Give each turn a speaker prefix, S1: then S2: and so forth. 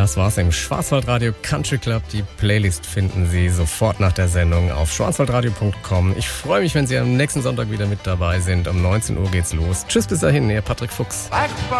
S1: Das war's im Schwarzwaldradio Country Club. Die Playlist finden Sie sofort nach der Sendung auf schwarzwaldradio.com. Ich freue mich, wenn Sie am nächsten Sonntag wieder mit dabei sind. Um 19 Uhr geht's los. Tschüss, bis dahin, Ihr Patrick Fuchs.